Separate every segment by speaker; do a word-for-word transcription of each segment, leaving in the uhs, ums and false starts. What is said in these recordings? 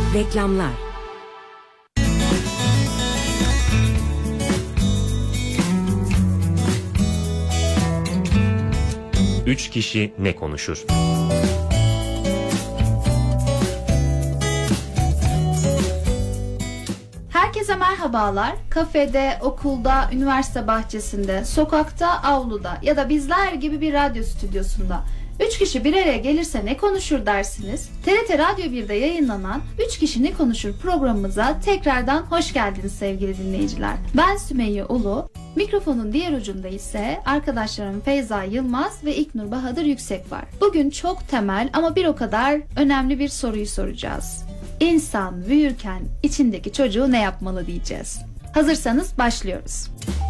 Speaker 1: Reklamlar.
Speaker 2: Üç kişi ne konuşur?
Speaker 3: Herkese merhabalar. Kafede, okulda, üniversite bahçesinde, sokakta, avluda ya da bizler gibi bir radyo stüdyosunda üç kişi bir araya gelirse ne konuşur dersiniz? T R T Radyo bir'de yayınlanan Üç Kişi Ne Konuşur programımıza tekrardan hoş geldiniz sevgili dinleyiciler. Ben Sümeyye Ulu, mikrofonun diğer ucunda ise arkadaşlarım Feyza Yılmaz ve İlknur Bahadır Yüksek var. Bugün çok temel ama bir o kadar önemli bir soruyu soracağız. İnsan büyürken içindeki çocuğu ne yapmalı diyeceğiz. Hazırsanız başlıyoruz.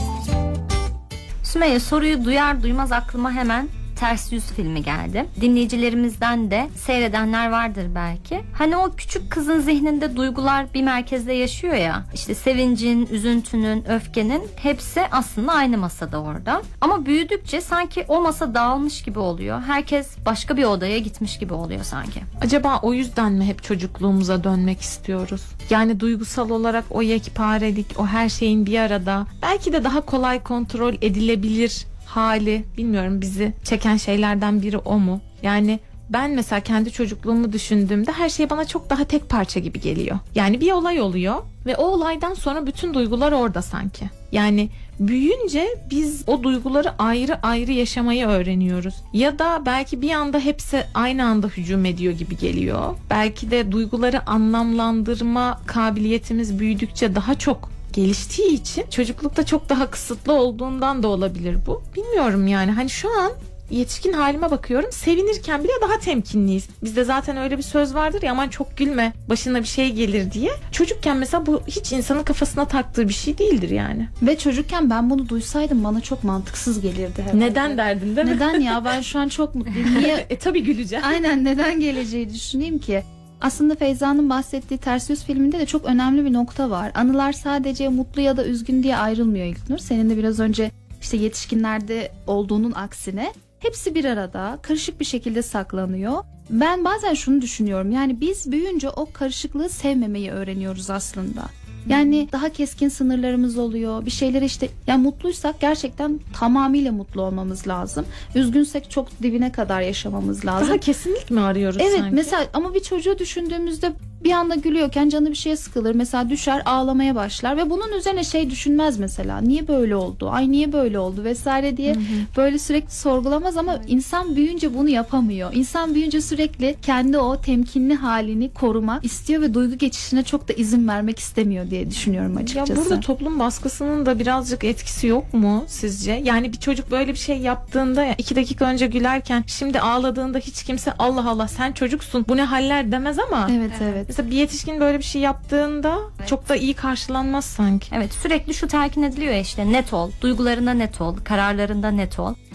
Speaker 4: Sümeyye, soruyu duyar duymaz aklıma hemen Ters Yüz filmi geldi. Dinleyicilerimizden de seyredenler vardır belki. Hani o küçük kızın zihninde duygular bir merkezde yaşıyor ya. İşte sevincin, üzüntünün, öfkenin hepsi aslında aynı masada orada. Ama büyüdükçe sanki o masa dağılmış gibi oluyor. Herkes başka bir odaya gitmiş gibi oluyor sanki.
Speaker 5: Acaba o yüzden mi hep çocukluğumuza dönmek istiyoruz? Yani duygusal olarak o yekparelik, o her şeyin bir arada, belki de daha kolay kontrol edilebilir hali, bilmiyorum, bizi çeken şeylerden biri o mu? Yani ben mesela kendi çocukluğumu düşündüğümde her şey bana çok daha tek parça gibi geliyor. Yani bir olay oluyor ve o olaydan sonra bütün duygular orada sanki. Yani büyüyünce biz o duyguları ayrı ayrı yaşamayı öğreniyoruz. Ya da belki bir anda hepsi aynı anda hücum ediyor gibi geliyor. Belki de duyguları anlamlandırma kabiliyetimiz büyüdükçe daha çok geliştiği için çocuklukta çok daha kısıtlı olduğundan da olabilir bu. Bilmiyorum yani. Hani şu an yetişkin halime bakıyorum. Sevinirken bile daha temkinliyiz. Bizde zaten öyle bir söz vardır ya, aman çok gülme, başına bir şey gelir diye. Çocukken mesela bu hiç insanın kafasına taktığı bir şey değildir yani.
Speaker 3: Ve çocukken ben bunu duysaydım bana çok mantıksız gelirdi herhalde.
Speaker 5: Neden derdin değil mi?
Speaker 3: Neden ya? Ben şu an çok mutluyum. Niye?
Speaker 5: e tabii güleceğim.
Speaker 3: Aynen, neden geleceği düşüneyim ki? Aslında Feyza'nın bahsettiği Ters Yüz filminde de çok önemli bir nokta var. Anılar sadece mutlu ya da üzgün diye ayrılmıyor İlknur. Senin de biraz önce işte yetişkinlerde olduğunun aksine hepsi bir arada karışık bir şekilde saklanıyor. Ben bazen şunu düşünüyorum. Yani biz büyüyünce o karışıklığı sevmemeyi öğreniyoruz aslında. Yani daha keskin sınırlarımız oluyor. Bir şeyleri işte, yani mutluysak gerçekten tamamıyla mutlu olmamız lazım. Üzgünsek çok dibine kadar yaşamamız lazım.
Speaker 5: Daha kesinlik mi arıyoruz
Speaker 3: evet,
Speaker 5: sanki?
Speaker 3: mesela ama bir çocuğu düşündüğümüzde bir anda gülüyorken canı bir şeye sıkılır. Mesela düşer, ağlamaya başlar ve bunun üzerine şey düşünmez mesela. Niye böyle oldu? Ay niye böyle oldu vesaire diye hı hı. böyle sürekli sorgulamaz ama evet. insan büyüyünce bunu yapamıyor. İnsan büyüyünce sürekli kendi o temkinli halini korumak istiyor ve duygu geçişine çok da izin vermek istemiyor diye düşünüyorum açıkçası.
Speaker 5: Ya burada toplum baskısının da birazcık etkisi yok mu sizce? Yani bir çocuk böyle bir şey yaptığında, iki dakika önce gülerken şimdi ağladığında hiç kimse Allah Allah sen çocuksun, bu ne haller demez ama
Speaker 3: evet evet.
Speaker 5: Mesela bir yetişkin böyle bir şey yaptığında evet. çok da iyi karşılanmaz sanki.
Speaker 4: Evet, sürekli şu telkin ediliyor ya, işte net ol, duygularında net ol, kararlarında net ol.